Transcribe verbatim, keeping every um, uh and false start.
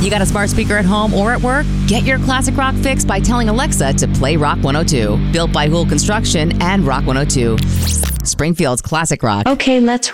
You got a smart speaker at home or at work? Get your classic rock fix by telling Alexa to play Rock one oh two. Built by Hool Construction and Rock one oh two. Springfield's classic rock. Okay, let's